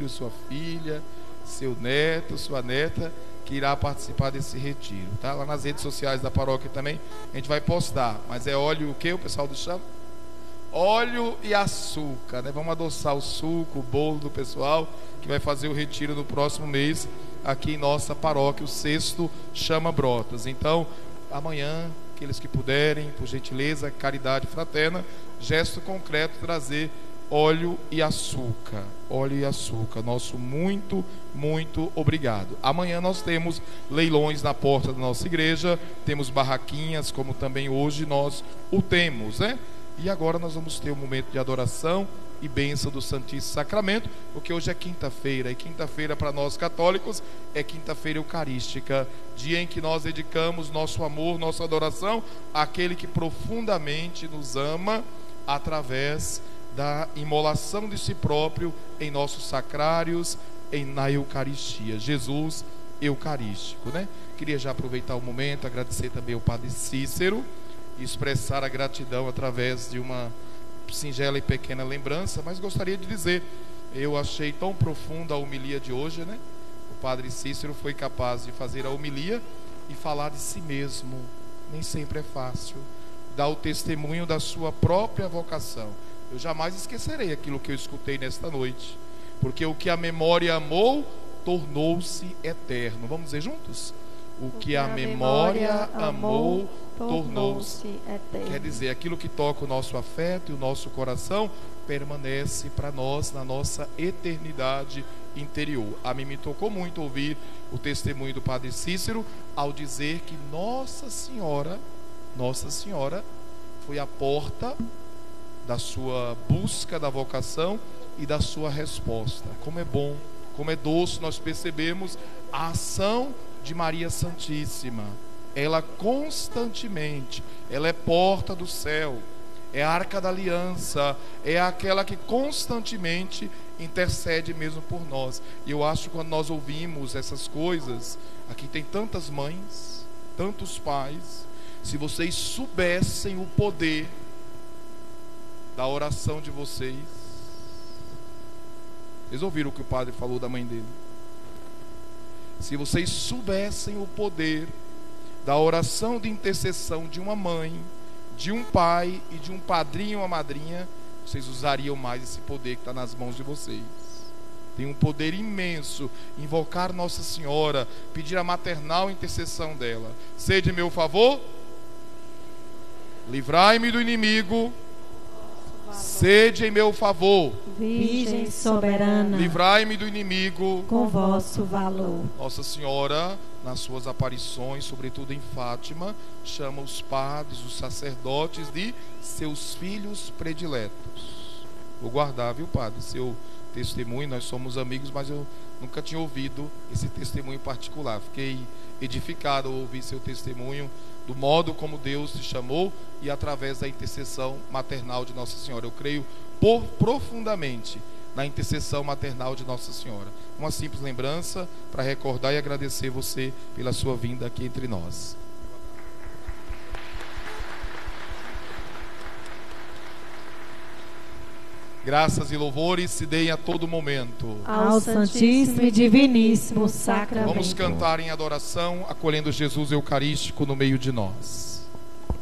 filho, sua filha, seu neto, sua neta, que irá participar desse retiro, tá? Lá nas redes sociais da paróquia também a gente vai postar, mas é óleo o que o pessoal do chama? Óleo e açúcar, né? Vamos adoçar o suco, o bolo do pessoal que vai fazer o retiro no próximo mês aqui em nossa paróquia, o sexto Chama Brotas. Então, amanhã, aqueles que puderem, por gentileza, caridade fraterna, gesto concreto, trazer óleo e açúcar. Óleo e açúcar. Nosso muito, muito obrigado. Amanhã nós temos leilões na porta da nossa igreja, temos barraquinhas, como também hoje nós o temos, né? E agora nós vamos ter um momento de adoração e bênção do Santíssimo Sacramento, porque hoje é quinta-feira, e quinta-feira para nós católicos é quinta-feira eucarística, dia em que nós dedicamos nosso amor, nossa adoração àquele que profundamente nos ama através da imolação de si próprio em nossos sacrários, na Eucaristia, Jesus Eucarístico, né? Queria já aproveitar o momento, agradecer também ao Padre Cícero, expressar a gratidão através de uma singela e pequena lembrança, mas gostaria de dizer, eu achei tão profunda a homilia de hoje, né? O Padre Cícero foi capaz de fazer a homilia e falar de si mesmo, nem sempre é fácil, dar o testemunho da sua própria vocação. Eu jamais esquecerei aquilo que eu escutei nesta noite, porque o que a memória amou, tornou-se eterno. Vamos dizer juntos? O que a memória amou, tornou-se eterno. Quer dizer, aquilo que toca o nosso afeto e o nosso coração permanece para nós na nossa eternidade interior. A mim me tocou muito ouvir o testemunho do Padre Cícero ao dizer que Nossa Senhora foi a porta da sua busca da vocação e da sua resposta. Como é bom, como é doce nós percebemos a ação de Maria Santíssima. Ela constantemente, ela é porta do céu, é a arca da aliança, é aquela que constantemente intercede mesmo por nós. E eu acho que quando nós ouvimos essas coisas, aqui tem tantas mães, tantos pais, se vocês soubessem o poder da oração de vocês. Vocês ouviram o que o padre falou da mãe dele? Se vocês soubessem o poder da oração de intercessão de uma mãe, de um pai e de um padrinho ou uma madrinha, vocês usariam mais esse poder que está nas mãos de vocês. Tem um poder imenso. Invocar Nossa Senhora, pedir a maternal intercessão dela. Sede meu favor, livrai-me do inimigo, sede em meu favor, Virgem soberana, livrai-me do inimigo com vosso valor. Nossa Senhora, nas suas aparições, sobretudo em Fátima, chama os padres, os sacerdotes de seus filhos prediletos. Vou guardar, viu, padre, seu testemunho. Nós somos amigos, mas eu nunca tinha ouvido esse testemunho particular. Fiquei edificado ao ouvir seu testemunho, do modo como Deus te chamou e através da intercessão maternal de Nossa Senhora. Eu creio profundamente na intercessão maternal de Nossa Senhora. Uma simples lembrança para recordar e agradecer você pela sua vinda aqui entre nós. Graças e louvores se deem a todo momento ao Santíssimo e Diviníssimo Sacramento. Vamos cantar em adoração, acolhendo Jesus Eucarístico no meio de nós.